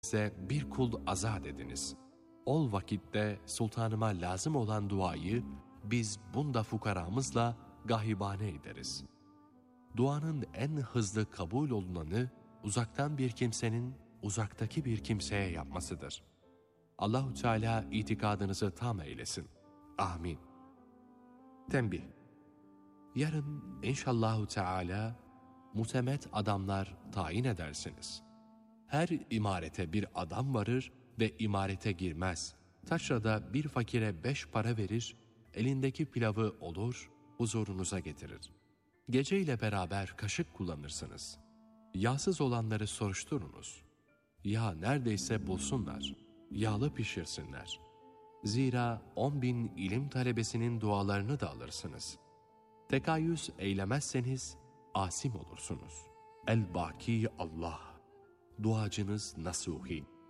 size bir kul azat ediniz. Ol vakitte sultanıma lazım olan duayı biz bunda fukaramızla gahibane ederiz. Duanın en hızlı kabul olunanı uzaktan bir kimsenin uzaktaki bir kimseye yapmasıdır. Allahu Teala itikadınızı tam eylesin. Amin. Tembih. Yarın inşallahu Teala mutemet adamlar tayin edersiniz. Her imarete bir adam varır ve imarete girmez. Taşrada bir fakire 5 para verir, elindeki pilavı olur, huzurunuza getirir. Geceyle beraber kaşık kullanırsınız. Yağsız olanları soruşturunuz. Yağ neredeyse bulsunlar, yağlı pişirsinler. Zira 10.000 ilim talebesinin dualarını da alırsınız. Tekayüz eylemezseniz asim olursunuz. El-Baki Allah, duacınız nasuhi.